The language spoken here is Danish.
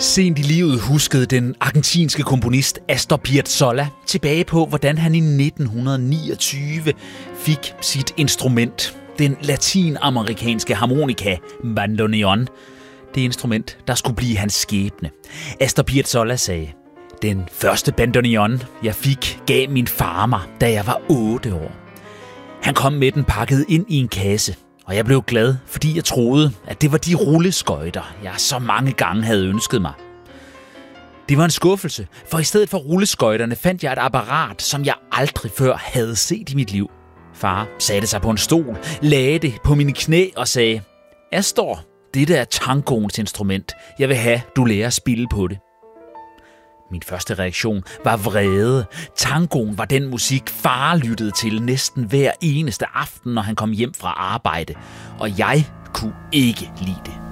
Sent i livet huskede den argentinske komponist Astor Piazzolla tilbage på, hvordan han i 1929 fik sit instrument, den latinamerikanske harmonika bandoneon. Det instrument, der skulle blive hans skæbne. Astor Piazzolla sagde: "Den første bandoneon, jeg fik, gav min far mig, da jeg var 8 år. Han kom med den pakket ind i en kasse, og jeg blev glad, fordi jeg troede, at det var de rulleskøjter, jeg så mange gange havde ønsket mig. Det var en skuffelse, for i stedet for rulleskøjterne fandt jeg et apparat, som jeg aldrig før havde set i mit liv. Far satte sig på en stol, lagde det på mine knæ og sagde: "Astor, dette er tangoens instrument. Jeg vil have, du lærer at spille på det." Min første reaktion var vrede. Tangoen var den musik, far lyttede til næsten hver eneste aften, når han kom hjem fra arbejde. Og jeg kunne ikke lide det.